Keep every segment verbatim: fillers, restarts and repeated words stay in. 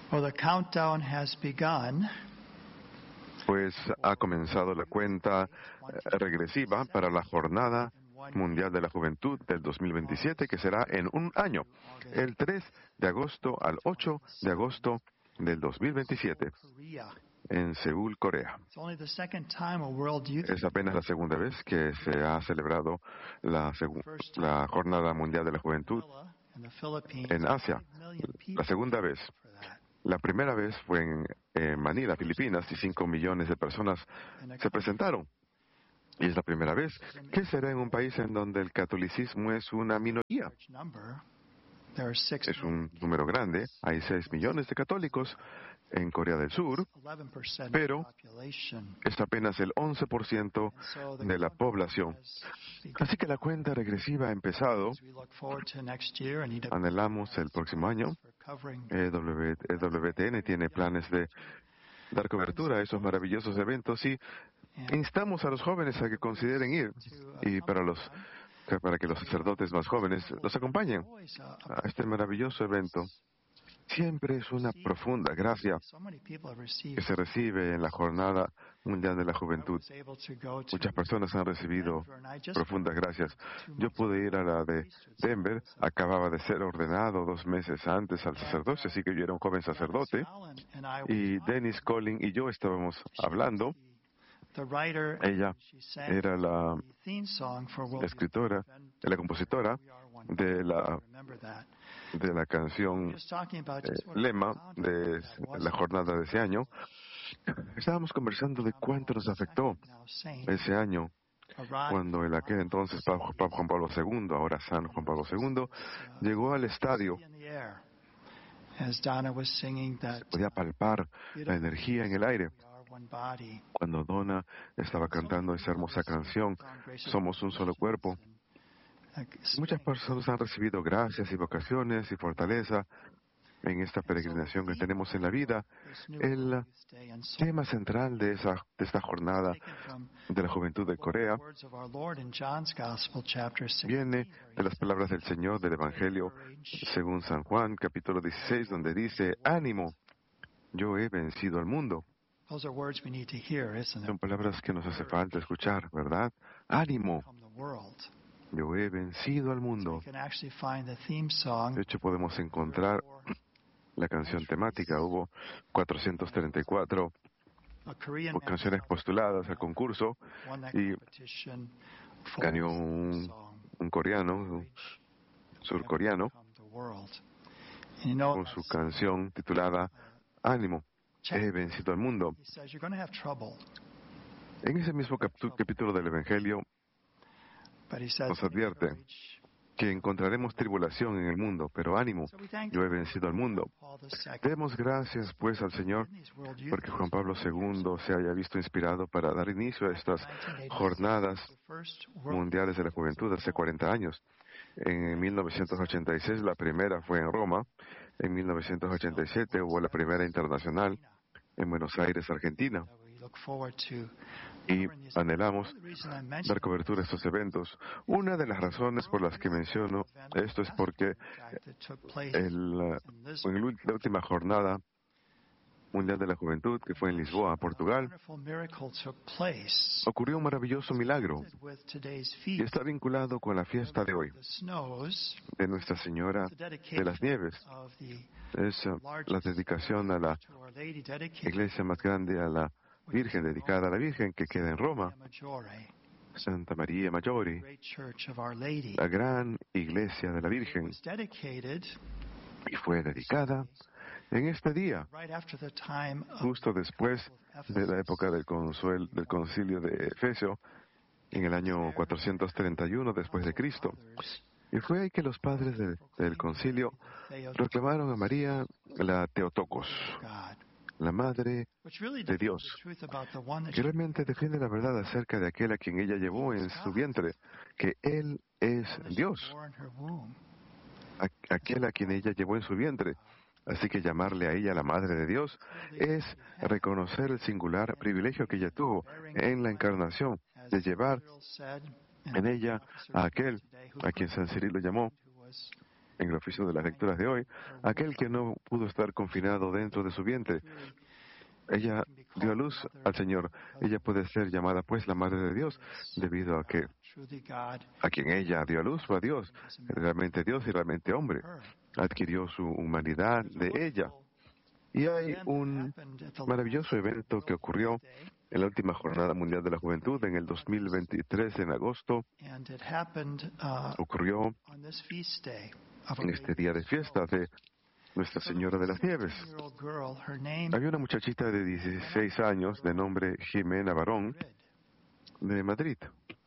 Well, the countdown has begun. Pues ha comenzado la cuenta eh, regresiva para la Jornada Mundial de la Juventud del dos mil veintisiete, que será en un año, el tres de agosto al ocho de agosto del dos mil veintisiete, en Seúl, Corea. Es apenas la segunda vez que se ha celebrado la, segu- la Jornada Mundial de la Juventud en Asia. La segunda vez. La primera vez fue en eh, Manila, Filipinas, y cinco millones de personas se presentaron. Y es la primera vez que será en un país en donde el catolicismo es una minoría. Es un número grande. Hay seis millones de católicos en Corea del Sur, pero es apenas el once por ciento de la población. Así que la cuenta regresiva ha empezado. Anhelamos el próximo año. E W T N tiene planes de dar cobertura a esos maravillosos eventos y instamos a los jóvenes a que consideren ir, y para los para que los sacerdotes más jóvenes los acompañen a este maravilloso evento. Siempre es una profunda gracia que se recibe en la Jornada Mundial de la Juventud. Muchas personas han recibido profundas gracias. Yo pude ir a la de Denver, acababa de ser ordenado dos meses antes al sacerdocio, así que yo era un joven sacerdote, y Dennis Collin y yo estábamos hablando. Ella era la escritora, la compositora de la de la canción eh, lema de la jornada de ese año. Estábamos conversando de cuánto nos afectó ese año cuando en aquel entonces Papa Juan Pablo segundo, ahora San Juan Pablo segundo, llegó al estadio. Se podía palpar la energía en el aire. Cuando Donna estaba cantando esa hermosa canción, Somos un solo cuerpo. Muchas personas han recibido gracias y vocaciones y fortaleza en esta peregrinación que tenemos en la vida. El tema central de, esa, de esta jornada de la juventud de Corea viene de las palabras del Señor del Evangelio según San Juan, capítulo dieciséis, donde dice: ánimo, yo he vencido al mundo. Son palabras que nos hace falta escuchar, ¿verdad? Ánimo, yo he vencido al mundo. De hecho, podemos encontrar la canción temática. Hubo cuatrocientas treinta y cuatro canciones postuladas al concurso y ganó un, un coreano, un surcoreano, con su canción titulada Ánimo, he vencido al mundo. En ese mismo capítulo del Evangelio nos advierte que encontraremos tribulación en el mundo, pero ánimo, yo he vencido al mundo. Demos gracias, pues, al Señor, porque Juan Pablo segundo se haya visto inspirado para dar inicio a estas jornadas mundiales de la juventud hace cuarenta años. En mil novecientos ochenta y seis la primera fue en Roma. En mil novecientos ochenta y siete hubo la primera internacional en Buenos Aires, Argentina. Y anhelamos dar cobertura a estos eventos. Una de las razones por las que menciono esto es porque el, en la última jornada mundial de la juventud, que fue en Lisboa, Portugal, ocurrió un maravilloso milagro y está vinculado con la fiesta de hoy de Nuestra Señora de las Nieves. Es uh, la dedicación a la iglesia más grande, a la Virgen, dedicada a la Virgen, que queda en Roma, Santa María Maggiore, la gran iglesia de la Virgen, y fue dedicada en este día, justo después de la época del, consuel, del concilio de Efesio, en el año cuatrocientos treinta y uno después de Cristo. Y fue ahí que los padres de, del concilio proclamaron a María la Teotokos, la Madre de Dios, que realmente defiende la verdad acerca de aquel a quien ella llevó en su vientre, que Él es Dios, aquel a quien ella llevó en su vientre. Así que llamarle a ella la Madre de Dios es reconocer el singular privilegio que ella tuvo en la encarnación, de llevar en ella a aquel a quien San Cirilo llamó en el oficio de las lecturas de hoy, aquel que no pudo estar confinado dentro de su vientre. Ella dio a luz al Señor. Ella puede ser llamada pues la Madre de Dios, debido a que a quien ella dio a luz fue a Dios, realmente Dios y realmente hombre. Adquirió su humanidad de ella. Y hay un maravilloso evento que ocurrió en la última Jornada Mundial de la Juventud en el dos mil veintitrés, en agosto. Ocurrió en este día de fiesta de Nuestra Señora de las Nieves. Había una muchachita de dieciséis años de nombre Jimena Barón, de Madrid.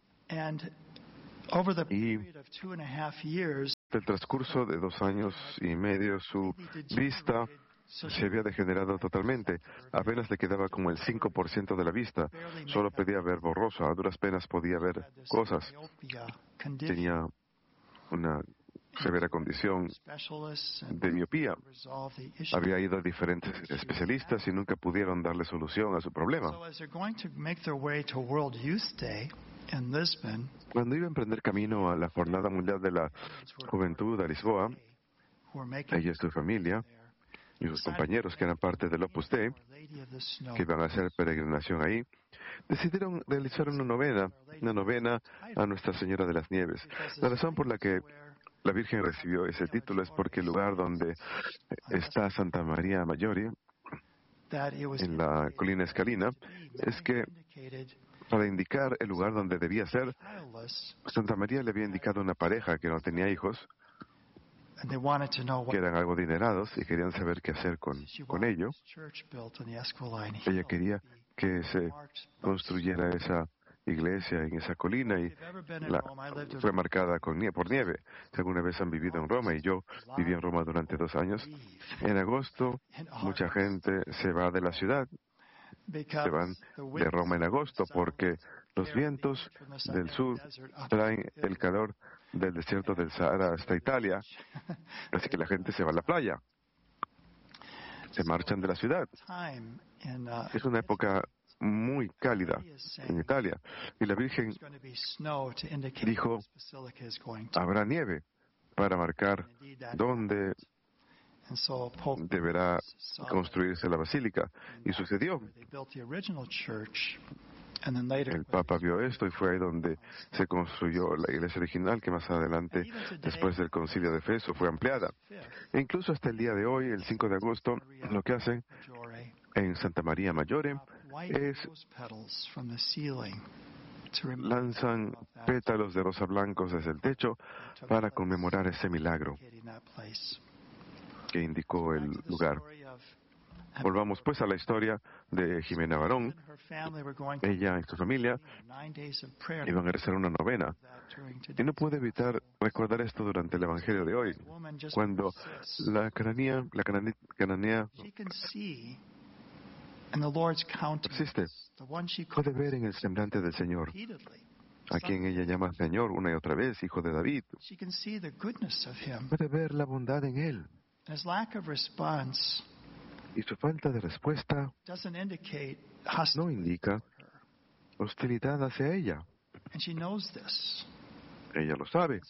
Y en el transcurso de dos años y medio, su vista se había degenerado totalmente. Apenas le quedaba como el cinco por ciento de la vista. Solo podía ver borroso. A duras penas podía ver cosas. Tenía una severa condición de miopía. Había ido a diferentes especialistas y nunca pudieron darle solución a su problema. Cuando iba a emprender camino a la Jornada Mundial de la Juventud a Lisboa, ella y su familia y sus compañeros que eran parte del Opus Dei, que iban a hacer peregrinación ahí, decidieron realizar una novena, una novena a Nuestra Señora de las Nieves. La razón por la que la Virgen recibió ese título es porque el lugar donde está Santa María Maggiore, en la colina Escalina, es que para indicar el lugar donde debía ser, Santa María le había indicado a una pareja que no tenía hijos, que eran algo adinerados y querían saber qué hacer con, con ello. Ella quería que se construyera esa iglesia en esa colina y la, fue marcada con nie por nieve. Si alguna vez han vivido en Roma, y yo viví en Roma durante dos años, en agosto mucha gente se va de la ciudad, se van de Roma en agosto porque los vientos del sur traen el calor del desierto del Sahara hasta Italia, así que la gente se va a la playa, se marchan de la ciudad. Es una época muy cálida en Italia, y la Virgen dijo, habrá nieve para marcar dónde deberá construirse la basílica, y sucedió. El Papa vio esto y fue ahí donde se construyó la iglesia original, que más adelante, después del concilio de Efeso, fue ampliada. E incluso hasta el día de hoy, el cinco de agosto, lo que hacen en Santa María Maggiore es lanzan pétalos de rosa blancos desde el techo para conmemorar ese milagro que indicó el lugar. Volvamos pues a la historia de Jimena Barón. Ella y su familia iban a rezar una novena. Y no pude evitar recordar esto durante el Evangelio de hoy, cuando la cananea, la cananea, cananea persiste. Puede ver en el semblante del Señor, a quien ella llama Señor una y otra vez, Hijo de David. Puede ver la bondad en Él. Y su falta de respuesta no indica hostilidad hacia ella. Ella lo sabe.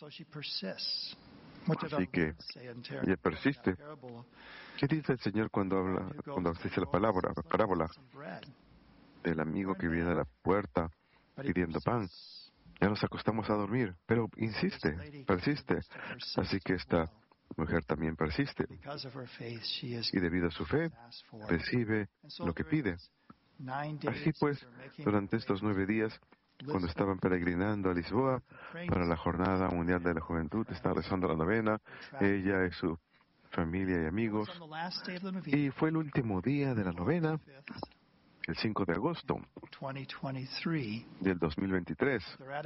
Así que ella persiste. ¿Qué dice el Señor cuando habla, cuando dice la palabra, la parábola del amigo que viene a la puerta pidiendo pan? Ya nos acostamos a dormir, pero insiste, persiste. Así que esta mujer también persiste, y debido a su fe recibe lo que pide. Así pues, durante estos nueve días, cuando estaban peregrinando a Lisboa para la Jornada Mundial de la Juventud, estaban rezando la novena, ella y su familia y amigos, y fue el último día de la novena, el cinco de agosto del dos mil veintitrés,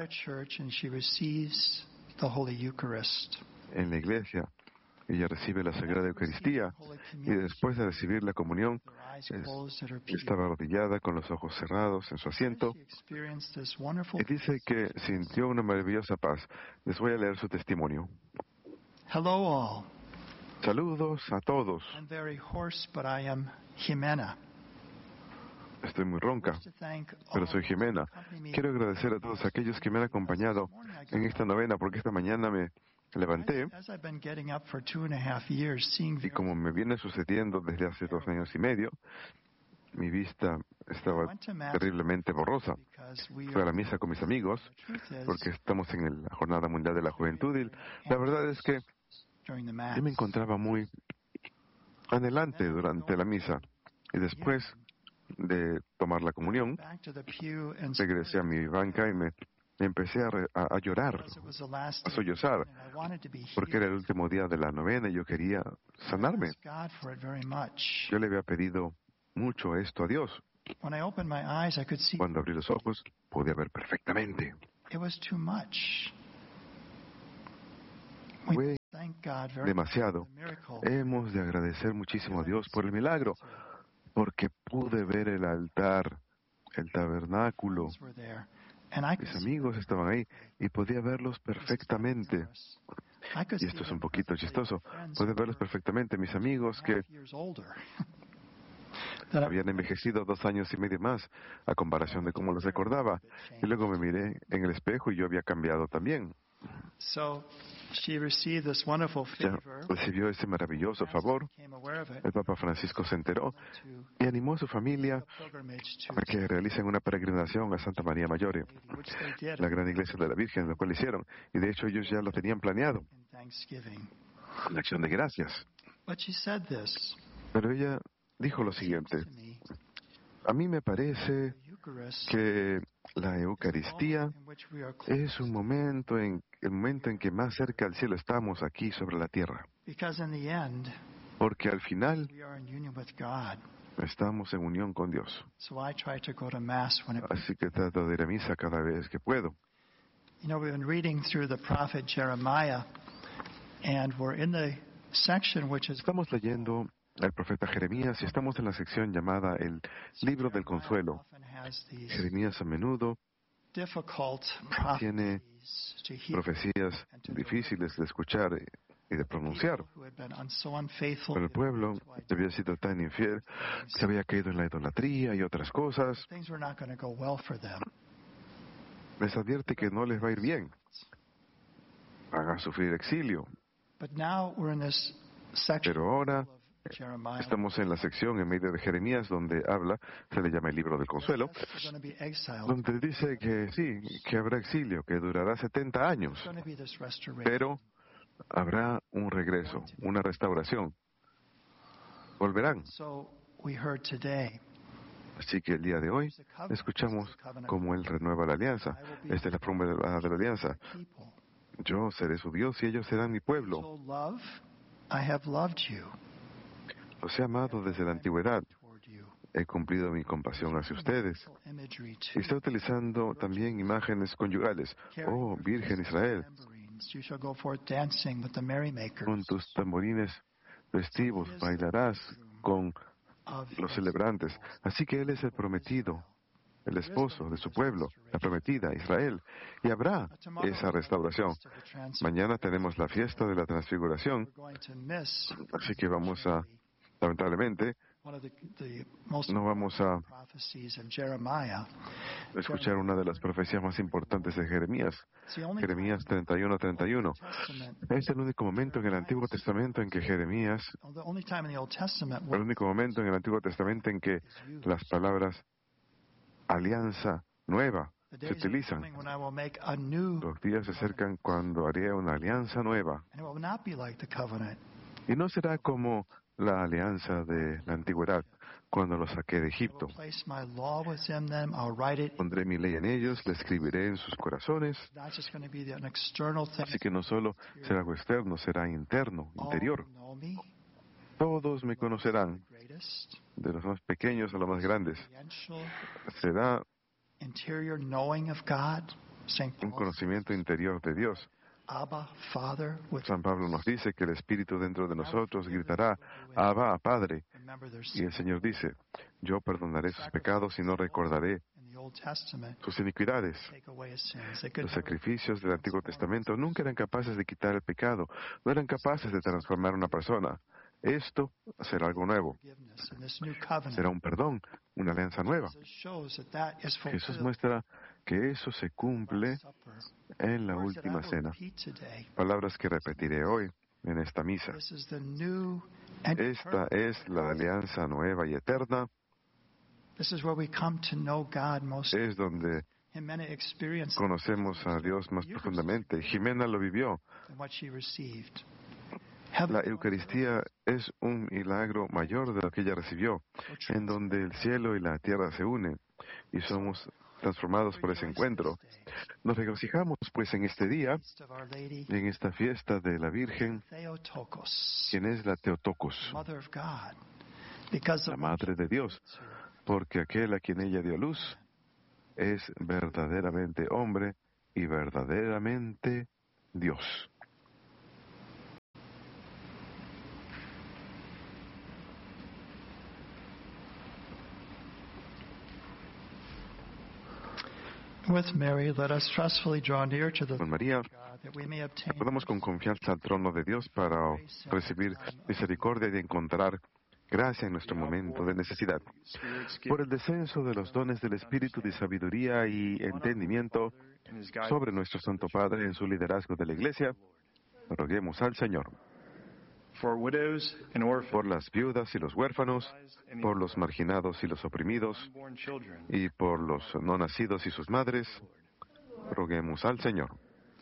en la iglesia. Ella recibe la Sagrada Eucaristía, y después de recibir la comunión, es, estaba arrodillada con los ojos cerrados en su asiento, y dice que sintió una maravillosa paz. Les voy a leer su testimonio. Hello all. Saludos a todos. I'm very hoarse, but I am Jimena. Estoy muy ronca, pero soy Jimena. Quiero agradecer a todos aquellos que me han acompañado en esta novena, porque esta mañana me levanté y como me viene sucediendo desde hace dos años y medio, mi vista estaba terriblemente borrosa. Fui a la misa con mis amigos porque estamos en la Jornada Mundial de la Juventud y la verdad es que yo me encontraba muy anhelante durante la misa y después de tomar la comunión regresé a mi banca y me empecé a, re, a, a llorar, a sollozar, porque era el último día de la novena y yo quería sanarme. Yo le había pedido mucho esto a Dios. Cuando abrí los ojos, podía ver perfectamente. Fue demasiado. Hemos de agradecer muchísimo a Dios por el milagro, porque pude ver el altar, el tabernáculo. Mis amigos estaban ahí y podía verlos perfectamente. Y esto es un poquito chistoso. Podía verlos perfectamente. Mis amigos que habían envejecido dos años y medio más a comparación de cómo los recordaba. Y luego me miré en el espejo y yo había cambiado también. Ya recibió ese maravilloso favor. El Papa Francisco se enteró y animó a su familia a que realicen una peregrinación a Santa María Maggiore, la gran iglesia de la Virgen, lo cual hicieron. Y de hecho ellos ya lo tenían planeado, la acción de gracias. Pero ella dijo lo siguiente: a mí me parece que la Eucaristía es un momento en el momento en que más cerca al cielo estamos aquí sobre la tierra. Porque al final estamos en unión con Dios. Así que trato de ir a misa cada vez que puedo. Estamos leyendo al profeta Jeremías y estamos en la sección llamada el Libro del Consuelo. Jeremías a menudo tiene profecías difíciles de escuchar y de pronunciar. Pero el pueblo que había sido tan infiel, se había caído en la idolatría y otras cosas, les advierte que no les va a ir bien. Van a sufrir exilio. Pero ahora estamos en la sección en medio de Jeremías donde habla, se le llama el Libro del Consuelo, donde dice que sí, que habrá exilio, que durará setenta años, pero habrá un regreso, una restauración. Volverán. Así que el día de hoy escuchamos cómo Él renueva la alianza. Esta es la promesa de la alianza. Yo seré su Dios y ellos serán mi pueblo. Los he amado desde la antigüedad. He cumplido mi compasión hacia ustedes. Y está utilizando también imágenes conyugales. Oh, Virgen Israel, con tus tamborines festivos bailarás con los celebrantes. Así que Él es el prometido, el esposo de su pueblo, la prometida, Israel. Y habrá esa restauración. Mañana tenemos la fiesta de la transfiguración. Así que vamos a, lamentablemente, no vamos a escuchar una de las profecías más importantes de Jeremías, Jeremías treinta y uno treinta y uno. Es el único momento en el Antiguo Testamento en que Jeremías, el único momento en el Antiguo Testamento en que las palabras alianza nueva se utilizan. Los días se acercan cuando haré una alianza nueva. Y no será como la alianza de la antigüedad, cuando los saqué de Egipto. Pondré mi ley en ellos, la escribiré en sus corazones. Así que no solo será algo externo, será interno, interior. Todos me conocerán, de los más pequeños a los más grandes. Será un conocimiento interior de Dios. San Pablo nos dice que el Espíritu dentro de nosotros gritará, Abba, Padre. Y el Señor dice, yo perdonaré sus pecados y no recordaré sus iniquidades. Los sacrificios del Antiguo Testamento nunca eran capaces de quitar el pecado, no eran capaces de transformar a una persona. Esto será algo nuevo. Será un perdón, una alianza nueva. Jesús muestra que eso se cumple en la última cena. Palabras que repetiré hoy en esta misa. Esta es la alianza nueva y eterna. Es donde conocemos a Dios más profundamente. Jimena lo vivió. La Eucaristía es un milagro mayor de lo que ella recibió, en donde el cielo y la tierra se unen y somos transformados por ese encuentro. Nos regocijamos pues en este día, en esta fiesta de la Virgen, quien es la Theotokos, la Madre de Dios, porque aquel a quien ella dio luz es verdaderamente hombre y verdaderamente Dios. With Mary, let us trustfully draw near to the Con María, that we may obtain acudamos con confianza al trono de Dios para recibir misericordia y encontrar gracia en nuestro momento de necesidad. Por el descenso de los dones del Espíritu de sabiduría y entendimiento sobre nuestro Santo Padre en su liderazgo de la Iglesia, roguemos al Señor. Por las viudas y los huérfanos, por los marginados y los oprimidos, y por los no nacidos y sus madres, roguemos al Señor.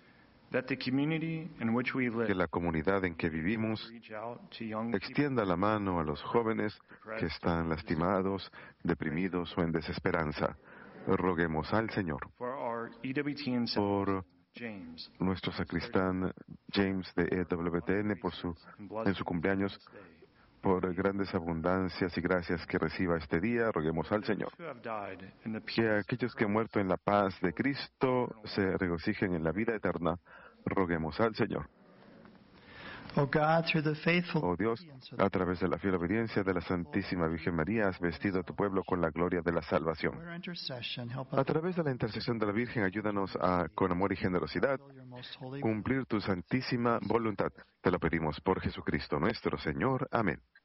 Que la comunidad en que vivimos extienda la mano a los jóvenes que están lastimados, deprimidos o en desesperanza. Roguemos al Señor. Por nuestro sacristán James de E W T N por su, en su cumpleaños, por grandes abundancias y gracias que reciba este día, roguemos al Señor. Que aquellos que han muerto en la paz de Cristo se regocijen en la vida eterna, roguemos al Señor. Oh Dios, a través de la fiel obediencia de la Santísima Virgen María, has vestido a tu pueblo con la gloria de la salvación. A través de la intercesión de la Virgen, ayúdanos a, con amor y generosidad, cumplir tu santísima voluntad. Te lo pedimos por Jesucristo nuestro Señor. Amén.